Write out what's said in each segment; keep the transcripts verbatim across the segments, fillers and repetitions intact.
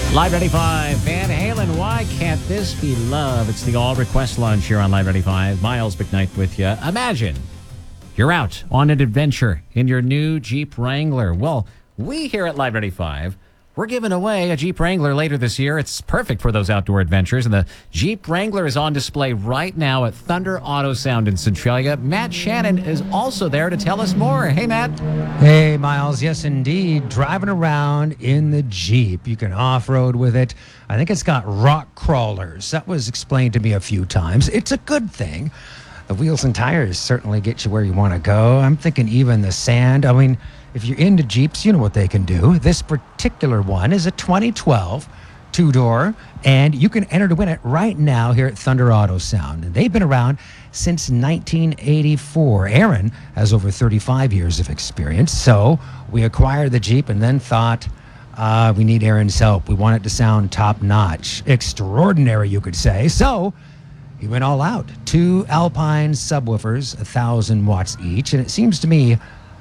Live ninety-five, Van Halen, Why Can't This Be Love? It's the all-request lunch here on Live ninety-five. Miles McKnight with you. Imagine you're out on an adventure in your new Jeep Wrangler. Well, we here at Live ninety-five, we're giving away a Jeep Wrangler later this year. It's perfect for those outdoor adventures, and the Jeep Wrangler is on display right now at Thunder Auto Sound in Centralia. Matt Shannon is also there to tell us more. Hey, Matt. Hey, Miles. Yes, indeed. Driving around in the Jeep. You can off-road with it. I think it's got rock crawlers. That was explained to me a few times. It's a good thing. The wheels and tires certainly get you where you want to go. I'm thinking even the sand. I mean, if you're into Jeeps, you know what they can do. This particular one is a twenty twelve two-door, and you can enter to win it right now here at Thunder Auto Sound. And they've been around since nineteen eighty-four. Aaron has over thirty-five years of experience, so we acquired the Jeep and then thought, uh, we need Aaron's help. We want it to sound top-notch, extraordinary, you could say. So he went all out. Two Alpine subwoofers, a thousand watts each, and it seems to me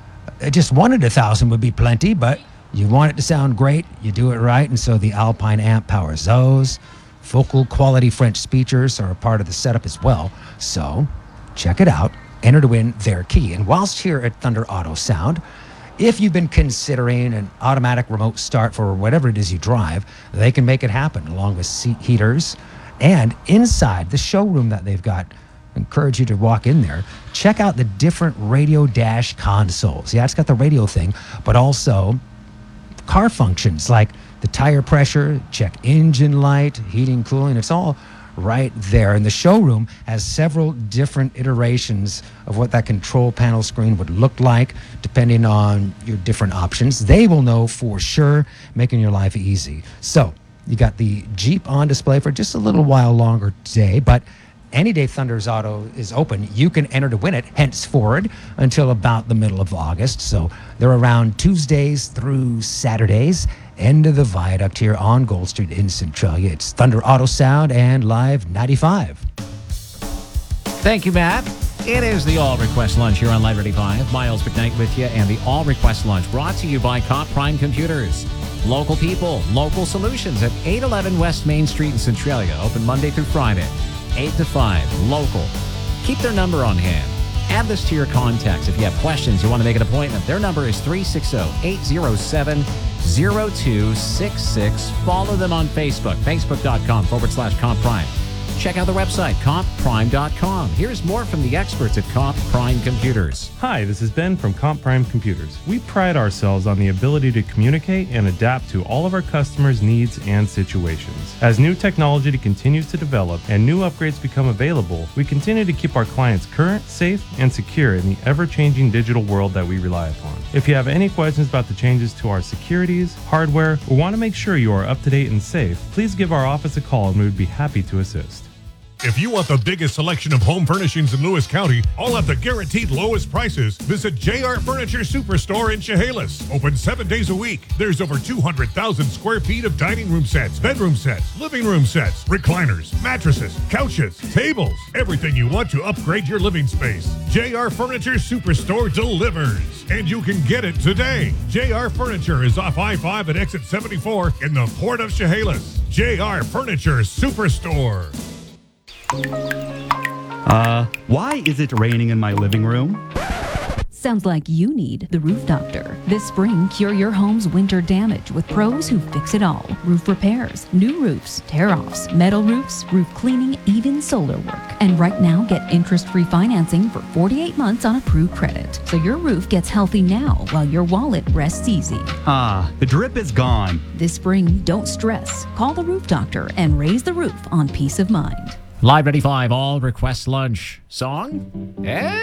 just one at a thousand would be plenty, but you want it to sound great, you do it right, and so the Alpine amp powers those. Focal quality French speakers are a part of the setup as well. So check it out, enter to win their key. And whilst here at Thunder Auto Sound, if you've been considering an automatic remote start for whatever it is you drive, they can make it happen, along with seat heaters. And inside the showroom that they've got, encourage you to walk in there, check out the different radio dash consoles. Yeah, it's got the radio thing, but also car functions like the tire pressure, check engine light, heating, cooling. It's all right there. And the showroom has several different iterations of what that control panel screen would look like, depending on your different options. They will know for sure, making your life easy. So you got the Jeep on display for just a little while longer today, but any day Thunder's Auto is open, you can enter to win it henceforward until about the middle of August. So they're around Tuesdays through Saturdays, end of the viaduct here on Gold Street in Centralia. It's Thunder Auto Sound and Live ninety-five. Thank you, Matt. It is the All Request Lunch here on Live ninety-five. Miles McKnight with you, and the All Request Lunch brought to you by Comp Prime Computers. Local people, local solutions at eight eleven West Main Street in Centralia. Open Monday through Friday, eight to five, local. Keep their number on hand. Add this to your contacts. If you have questions, you want to make an appointment, their number is three six zero, eight zero seven, zero two six six. Follow them on Facebook, facebook.com forward slash Comp Prime. Check out the website, comp prime dot com. Here's more from the experts at Comp Prime Computers. Hi, this is Ben from Comp Prime Computers. We pride ourselves on the ability to communicate and adapt to all of our customers' needs and situations. As new technology continues to develop and new upgrades become available, we continue to keep our clients current, safe, and secure in the ever-changing digital world that we rely upon. If you have any questions about the changes to our securities, hardware, or want to make sure you are up to date and safe, please give our office a call and we would be happy to assist. If you want the biggest selection of home furnishings in Lewis County, all at the guaranteed lowest prices, visit J R Furniture Superstore in Chehalis. Open seven days a week. There's over two hundred thousand square feet of dining room sets, bedroom sets, living room sets, recliners, mattresses, couches, tables, everything you want to upgrade your living space. J R Furniture Superstore delivers, and you can get it today. J R Furniture is off I five at exit seventy-four in the Port of Chehalis. J R Furniture Superstore. Uh, why is it raining in my living room? Sounds like you need the Roof Doctor. This spring, cure your home's winter damage with pros who fix it all. Roof repairs, new roofs, tear-offs, metal roofs, roof cleaning, even solar work. And right now, get interest-free financing for forty-eight months on approved credit. So your roof gets healthy now while your wallet rests easy. Ah, the drip is gone. This spring, don't stress. Call the Roof Doctor and raise the roof on peace of mind. Live ninety-five, All Request Lunch. Song? Eh?